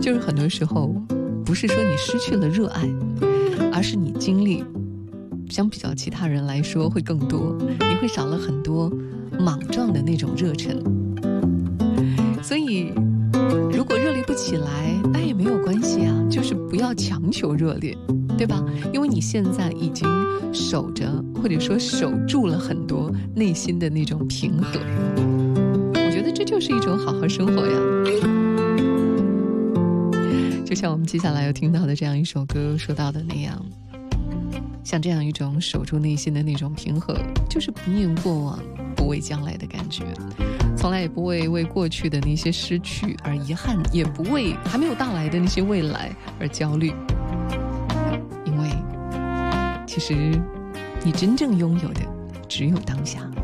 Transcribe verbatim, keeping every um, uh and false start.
就是很多时候不是说你失去了热爱，而是你精力相比较其他人来说会更多，你会少了很多莽撞的那种热忱。所以如果热烈不起来，那也没有关系啊，就是不要强求热烈，对吧？因为你现在已经守着，或者说守住了很多内心的那种平和。我觉得这就是一种好好生活呀。就像我们接下来要听到的这样一首歌说到的那样，像这样一种守住内心的那种平和，就是不念过往，不畏将来的感觉，从来也不会为过去的那些失去而遗憾，也不为还没有到来的那些未来而焦虑。因为其实你真正拥有的只有当下。